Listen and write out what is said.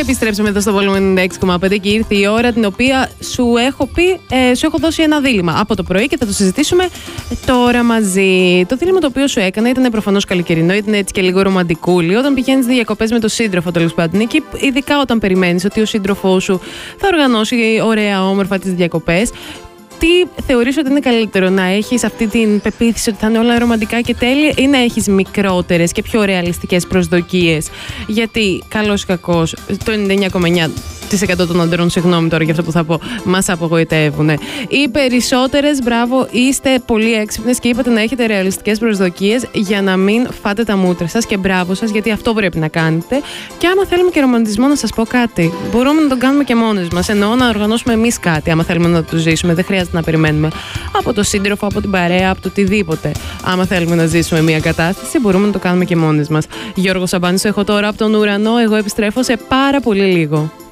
Επιστρέψαμε εδώ στο Volume 96,5 και ήρθε η ώρα την οποία σου έχω δώσει ένα δίλημμα από το πρωί και θα το συζητήσουμε τώρα μαζί. Το δίλημμα το οποίο σου έκανα ήταν προφανώς καλοκαιρινό, ήταν έτσι και λίγο ρομαντικούλι. Όταν πηγαίνεις διακοπές με τον σύντροφο, τέλος πάντων, εκεί, ειδικά όταν περιμένεις ότι ο σύντροφός σου θα οργανώσει ωραία, όμορφα τις διακοπές. Τι θεωρείς ότι είναι καλύτερο, να έχεις αυτή την πεποίθηση ότι θα είναι όλα ρομαντικά και τέλεια, ή να έχεις μικρότερες και πιο ρεαλιστικές προσδοκίες? Γιατί, καλώς ή κακώς, το 99,9% των αντρών, συγγνώμη τώρα για αυτό που θα πω, μας απογοητεύουν. Οι περισσότερες, μπράβο, είστε πολύ έξυπνες και είπατε να έχετε ρεαλιστικές προσδοκίες για να μην φάτε τα μούτρα σας, και μπράβο σας, γιατί αυτό πρέπει να κάνετε. Και άμα θέλουμε και ρομαντισμό, να σας πω κάτι, μπορούμε να τον κάνουμε και μόνες μας. Εννοώ να οργανώσουμε εμείς κάτι, άμα θέλουμε να το ζήσουμε. Δεν χρειάζεται να περιμένουμε από το σύντροφο, από την παρέα, από το οτιδήποτε. Άμα θέλουμε να ζήσουμε μια κατάσταση, μπορούμε να το κάνουμε και μόνες μας. Γιώργο Σαμπάνης έχω τώρα από τον ουρανό. Εγώ επιστρέφω σε πάρα πολύ λίγο.